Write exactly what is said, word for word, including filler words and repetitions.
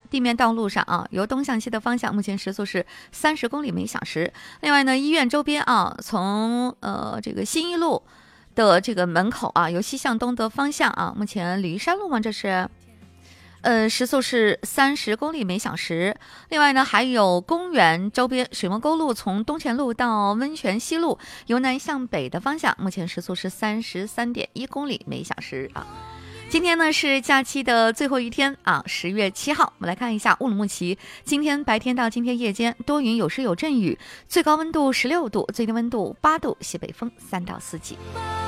地面道路上啊，由东向西的方向，目前时速是三十公里每小时。另外呢，医院周边啊，从呃这个新一路的这个门口啊，由西向东的方向啊，目前鲤鱼山路吗？这是。呃，时速是三十公里每小时。另外呢，还有公园周边水墨沟路从东泉路到温泉西路，由南向北的方向，目前时速是三十三点一公里每小时啊。今天呢是假期的最后一天啊，十月七号，我们来看一下乌鲁木齐。今天白天到今天夜间多云有时有阵雨，最高温度十六度，最低温度八度，西北风三到四级。